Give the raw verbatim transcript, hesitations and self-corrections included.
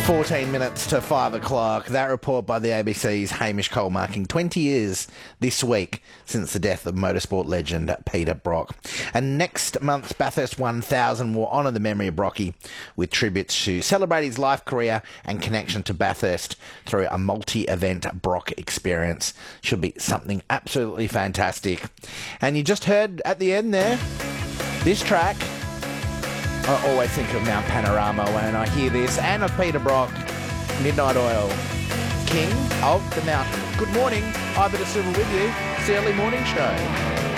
fourteen minutes to five o'clock. That report by the A B C's Hamish Cole marking twenty years this week since the death of motorsport legend Peter Brock. And next month's Bathurst one thousand will honour the memory of Brocky with tributes to celebrate his life, career and connection to Bathurst through a multi-event Brock experience. Should be something absolutely fantastic. And you just heard at the end there, this track, I always think of Mount Panorama when I hear this, and of Peter Brock, Midnight Oil, King of the Mountain. Good morning, Ivor De Silva with you. It's the early morning show.